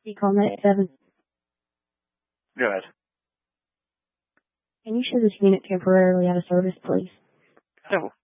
You call Medic 7. Go ahead. Can you show this unit temporarily out of service, please? Oh,